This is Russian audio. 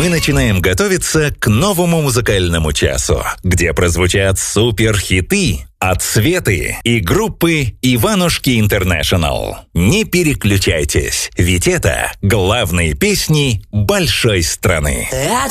мы начинаем готовиться к новому музыкальному часу, где прозвучат суперхиты от Светы и группы Иванушки Интернешнл. Не переключайтесь, ведь это главные песни большой страны. От